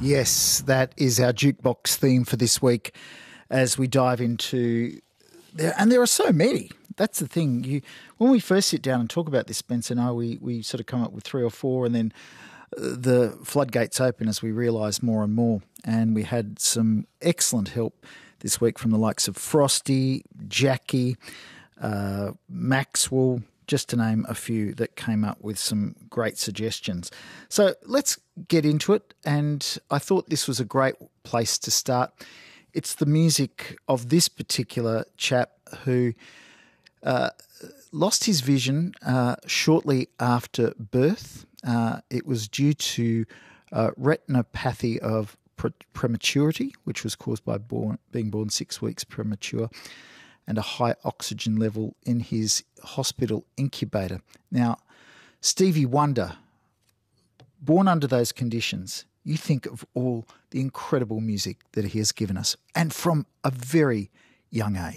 Yes, that is our jukebox theme for this week as we dive into and there are so many. That's the thing. When we first sit down and talk about this, Spencer and I, we sort of come up with 3 or 4 and then the floodgates open as we realise more and more. And we had some excellent help this week from the likes of Frosty, Jackie, Maxwell, just to name a few that came up with some great suggestions. So let's get into it, and I thought this was a great place to start. It's the music of this particular chap who lost his vision shortly after birth. It was due to retinopathy of prematurity, which was caused by being born 6 weeks premature, and a high oxygen level in his hospital incubator. Now, Stevie Wonder, born under those conditions, you think of all the incredible music that he has given us, and from a very young age.